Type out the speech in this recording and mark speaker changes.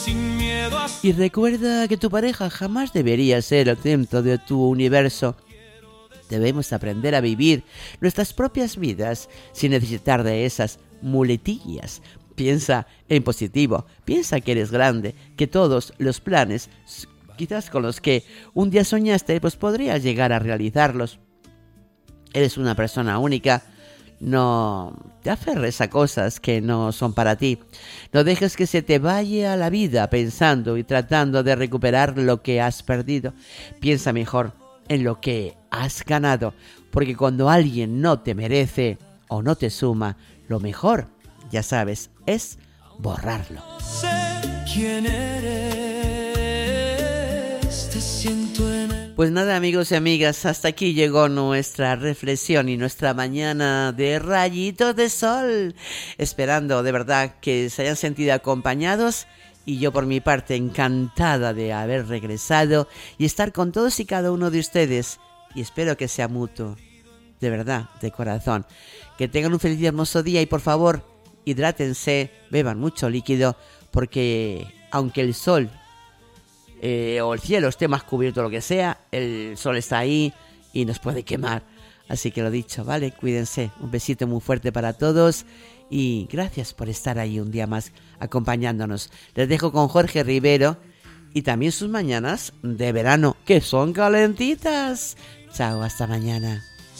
Speaker 1: Y recuerda que tu pareja jamás debería ser el centro de tu universo. Debemos aprender a vivir nuestras propias vidas sin necesitar de esas muletillas. Piensa en positivo, piensa que eres grande, que todos los planes, quizás con los que un día soñaste, pues podrías llegar a realizarlos. Eres una persona única. No te aferres a cosas que no son para ti. No dejes que se te vaya la vida pensando y tratando de recuperar lo que has perdido. Piensa mejor en lo que has ganado, porque cuando alguien no te merece o no te suma, lo mejor, ya sabes, es borrarlo.
Speaker 2: Sé quién eres, te siento en el...
Speaker 1: Pues nada, amigos y amigas, hasta aquí llegó nuestra reflexión y nuestra mañana de rayitos de sol, esperando de verdad que se hayan sentido acompañados. Y yo por mi parte encantada de haber regresado y estar con todos y cada uno de ustedes. Y espero que sea mutuo, de verdad, de corazón. Que tengan un feliz y hermoso día y por favor, hidrátense, beban mucho líquido, porque aunque el sol o el cielo esté más cubierto o lo que sea, el sol está ahí y nos puede quemar. Así que lo dicho, ¿vale? Cuídense. Un besito muy fuerte para todos. Y gracias por estar ahí un día más acompañándonos. Les dejo con Jorge Rivero y también sus mañanas de verano, que son calentitas. Chao, hasta mañana.